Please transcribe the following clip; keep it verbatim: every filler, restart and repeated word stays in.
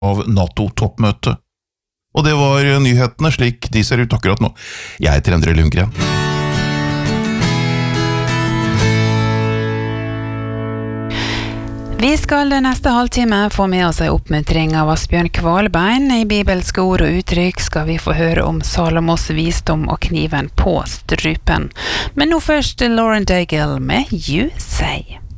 av NATO-toppmøtet. Og det var nyhetene slik de ser ut akkurat nå. Jeg heter Endre Lundgren. Vi skal den neste halvtime få med oss en oppmuntring av Asbjørn Kvalbein. I bibelske ord og uttrykk skal vi få høre om Salomos visdom og kniven på strupen. Men nå først Lauren Daigle med You Say.